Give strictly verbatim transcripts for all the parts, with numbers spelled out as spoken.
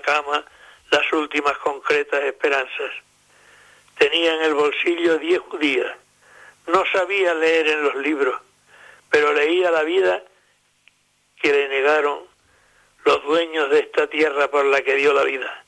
cama las últimas concretas esperanzas. Tenía en el bolsillo diez judías. No sabía leer en los libros, pero leía la vida que le negaron los dueños de esta tierra por la que dio la vida.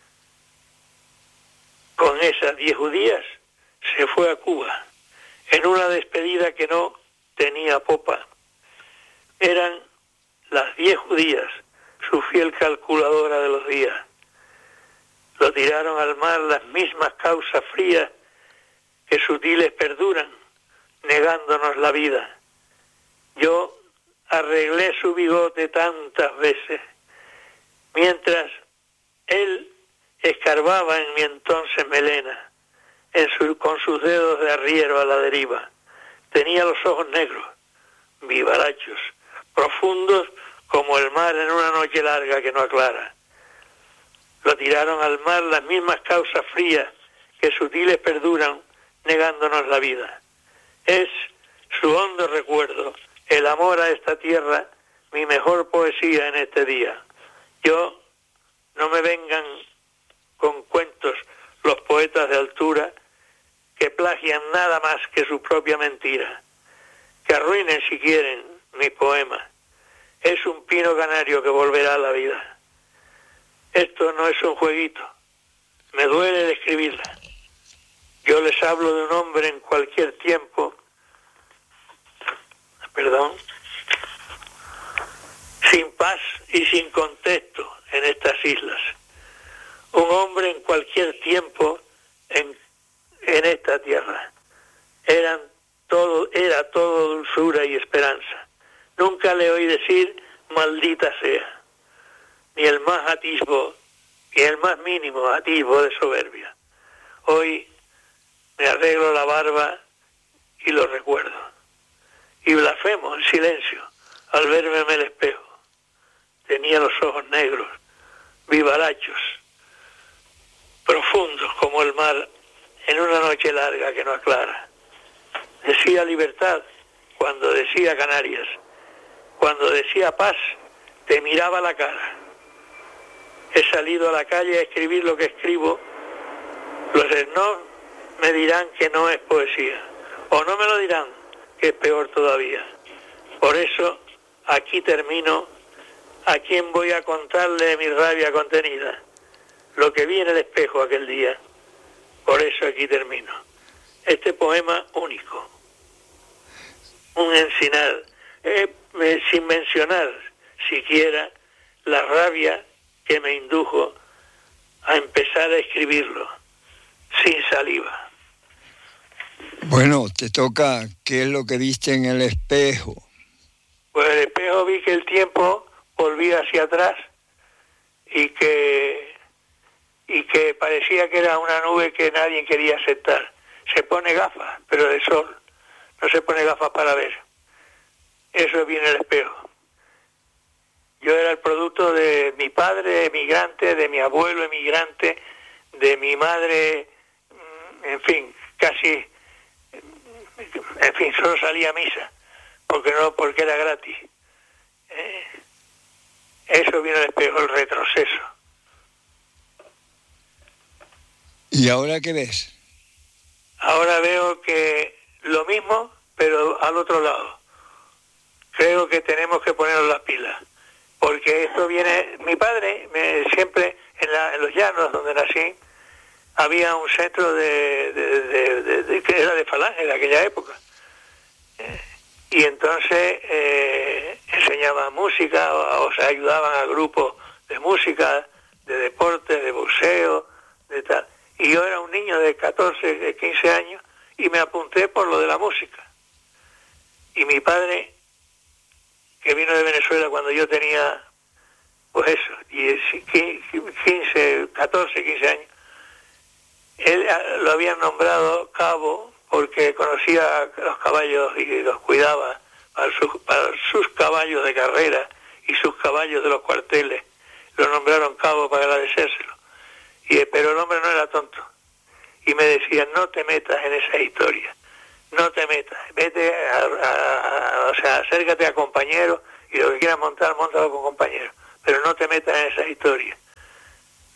Con esas diez judías se fue a Cuba, en una despedida que no tenía popa. Eran las diez judías, su fiel calculadora de los días. Lo tiraron al mar las mismas causas frías que sutiles perduran, negándonos la vida. Yo arreglé su bigote tantas veces, mientras él escarbaba en mi entonces melena, en su, con sus dedos de arriero a la deriva. Tenía los ojos negros, vivarachos, profundos como el mar en una noche larga que no aclara. Lo tiraron al mar las mismas causas frías que sutiles perduran, negándonos la vida. Es su hondo recuerdo, el amor a esta tierra, mi mejor poesía en este día. Yo, no me vengan con cuentos los poetas de altura que plagian nada más que su propia mentira, que arruinen si quieren mi poema. Es un pino canario que volverá a la vida. Esto no es un jueguito, me duele de escribirla. Yo les hablo de un hombre en cualquier tiempo, perdón, sin paz y sin contexto en estas islas. Un hombre en cualquier tiempo en, en esta tierra. Eran todo, era todo dulzura y esperanza. Nunca le oí decir maldita sea, ni el más atisbo, ni el más mínimo atisbo de soberbia. Hoy me arreglo la barba y lo recuerdo. Y blasfemo en silencio al verme en el espejo. Tenía los ojos negros, vivarachos, profundos como el mar en una noche larga que no aclara. Decía libertad cuando decía Canarias. Cuando decía paz, te miraba la cara. He salido a la calle a escribir lo que escribo. Los no me dirán que no es poesía. O no me lo dirán, que es peor todavía. Por eso, aquí termino. ¿A quién voy a contarle mi rabia contenida? Lo que vi en el espejo aquel día. Por eso aquí termino. Este poema único. Un encinar. Eh, eh, sin mencionar siquiera la rabia que me indujo a empezar a escribirlo sin saliva. Bueno, te toca, ¿qué es lo que viste en el espejo? Pues en el espejo vi que el tiempo volvía hacia atrás y que y que parecía que era una nube que nadie quería aceptar. Se pone gafas, pero de sol, no se pone gafas para ver. Eso vi en el espejo. Yo era el producto de mi padre emigrante, de mi abuelo emigrante, de mi madre, en fin, casi, en fin, solo salía a misa, porque no, porque era gratis. Eh, eso viene al espejo, el retroceso. ¿Y ahora qué ves? Ahora veo que lo mismo, pero al otro lado. Creo que tenemos que ponernos las pilas, porque esto viene... Mi padre, me, siempre en, la, en los llanos donde nací, había un centro de, de, de, de, de que era de falange de aquella época. Eh, y entonces eh, enseñaban música, o, o sea, ayudaban a grupos de música, de deporte, de boxeo, de tal. Y yo era un niño de catorce, de quince años, y me apunté por lo de la música. Y mi padre, que vino de Venezuela cuando yo tenía, pues eso, quince, catorce, quince años, él lo habían nombrado cabo porque conocía los caballos y los cuidaba para sus, para sus caballos de carrera y sus caballos de los cuarteles. Lo nombraron cabo para agradecérselo. Y, pero el hombre no era tonto. Y me decía, no te metas en esa historia. No te metas. Vete, a, a, a, o sea, acércate a compañeros y lo que quieras montar, montalo con compañeros. Pero no te metas en esa historia.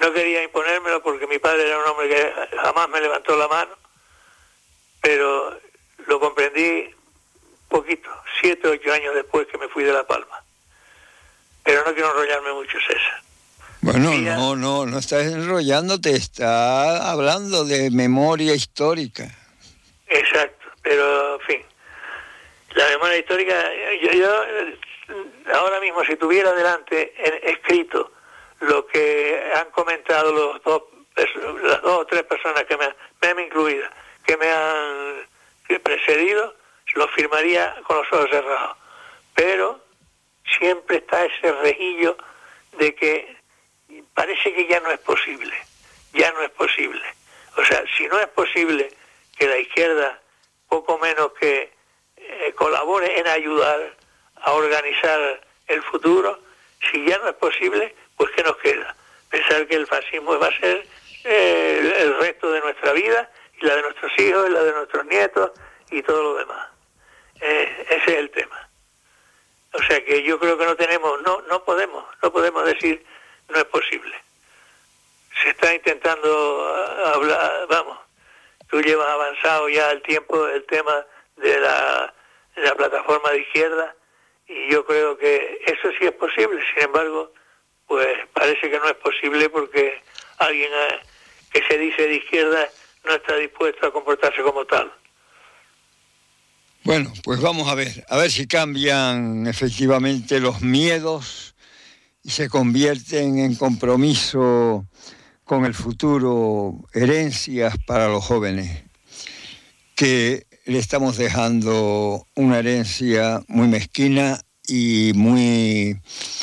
No quería imponérmelo porque mi padre era un hombre que jamás me levantó la mano, pero lo comprendí poquito, siete o ocho años después que me fui de La Palma. Pero no quiero enrollarme mucho, César. Bueno, Mira, no, no, no estás enrollándote, está hablando de memoria histórica. exacto, pero en fin, la memoria histórica, yo, yo ahora mismo si tuviera delante en, escrito lo que han comentado los dos, las dos o tres personas que me, me incluida, que me han precedido, lo firmaría con los ojos cerrados. Pero siempre está ese rejillo de que parece que ya no es posible, ya no es posible. O sea, si no es posible que la izquierda, poco menos que eh, colabore en ayudar a organizar el futuro, si ya no es posible, pues ¿qué nos queda? Pensar que el fascismo va a ser eh, el, el resto de nuestra vida, y la de nuestros hijos, y la de nuestros nietos, y todo lo demás. Eh, ese es el tema. O sea que yo creo que no tenemos, no, no podemos, no podemos decir no es posible. Se está intentando hablar, vamos, tú llevas avanzado ya el tiempo, el tema de la, de la plataforma de izquierda, y yo creo que eso sí es posible. Sin embargo, pues parece que no es posible porque alguien que se dice de izquierda no está dispuesto a comportarse como tal. Bueno, pues vamos a ver, a ver si cambian efectivamente los miedos y se convierten en compromiso con el futuro, herencias para los jóvenes, que le estamos dejando una herencia muy mezquina y muy,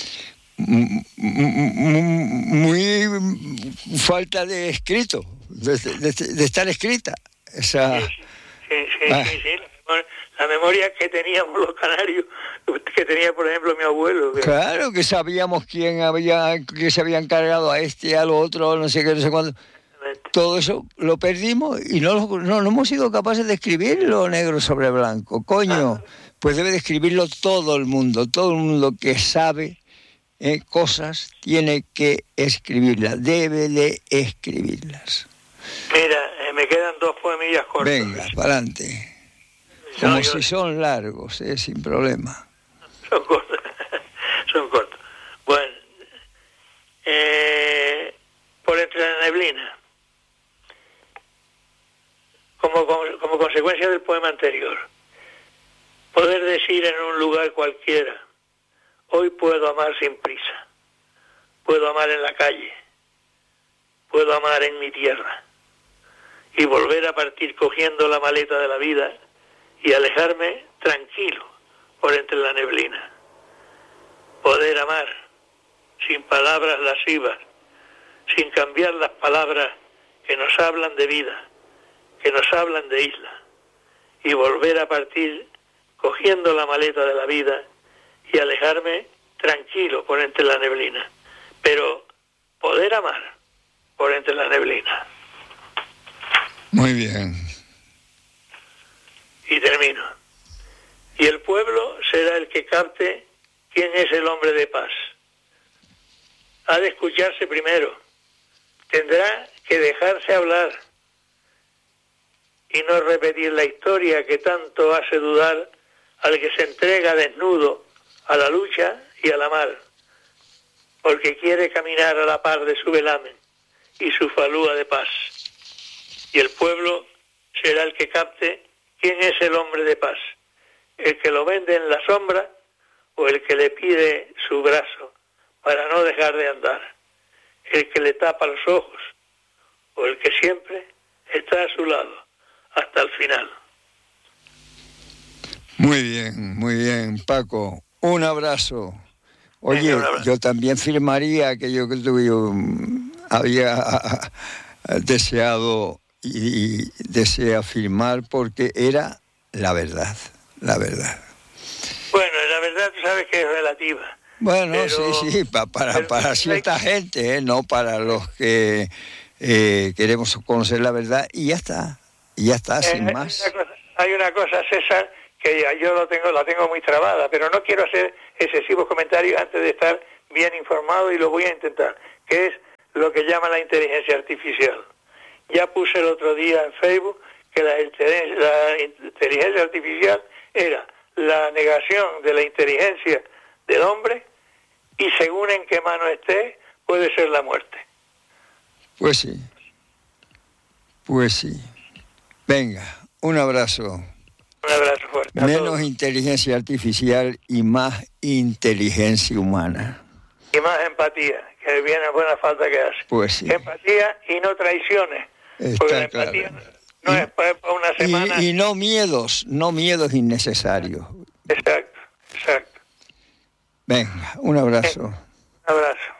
muy, muy falta de escrito, de, de, de estar escrita. Esa, sí, sí, sí, ah. sí, sí. La memoria que teníamos los canarios, que tenía por ejemplo mi abuelo. Que... Claro, que sabíamos quién había, que se había encargado a este, al otro, no sé qué, no sé cuándo. Todo eso lo perdimos y no, no, no hemos sido capaces de escribirlo negro sobre blanco. Coño, ah. Pues debe de escribirlo todo el mundo, todo el mundo que sabe eh, cosas tiene que escribirlas, debe de escribirlas. Mira, eh, me quedan dos poemillas cortas. Venga, para adelante. Como no, yo... si son largos, eh, sin problema. Son cortos, son cortos. Bueno, eh, por entre la neblina, como, como, como consecuencia del poema anterior, poder decir en un lugar cualquiera, hoy puedo amar sin prisa, puedo amar en la calle, puedo amar en mi tierra, y volver a partir cogiendo la maleta de la vida y alejarme tranquilo por entre la neblina. Poder amar sin palabras lascivas, sin cambiar las palabras que nos hablan de vida, que nos hablan de isla, y volver a partir cogiendo la maleta de la vida y alejarme tranquilo por entre la neblina. Pero poder amar por entre la neblina. Muy bien. Y termino. Y el pueblo será el que capte quién es el hombre de paz. Ha de escucharse primero. Tendrá que dejarse hablar y no repetir la historia que tanto hace dudar al que se entrega desnudo a la lucha y a la mar, porque quiere caminar a la par de su velamen y su falúa de paz. Y el pueblo será el que capte quién es el hombre de paz, el que lo vende en la sombra o el que le pide su brazo para no dejar de andar, el que le tapa los ojos o el que siempre está a su lado hasta el final. Muy bien, muy bien, Paco. Un abrazo. Oye, un abrazo. Yo también firmaría aquello que tú yo había deseado y, y desea firmar porque era la verdad, la verdad. Bueno, la verdad tú sabes que es relativa. Bueno, pero, sí, sí, pa, para, pero, para cierta hay... gente, ¿eh? No para los que eh, queremos conocer la verdad y ya está, y ya está, eh, sin hay más. Una cosa, hay una cosa, César, que yo lo tengo, la tengo muy trabada, pero no quiero hacer excesivos comentarios antes de estar bien informado y lo voy a intentar, que es lo lo que llama la inteligencia artificial. Ya puse el otro día en Facebook que la inteligencia, la inteligencia artificial era la negación de la inteligencia del hombre y según en qué mano esté, puede ser la muerte. Pues sí, pues sí. Venga, un abrazo. Un abrazo fuerte. Menos inteligencia artificial y más inteligencia humana. Y más empatía, que viene buena falta que hace. Pues sí. Empatía y no traiciones. Está porque la claro. empatía no y, es para una semana. Y, y no miedos, no miedos innecesarios. Exacto, exacto. Venga, un abrazo. Un abrazo.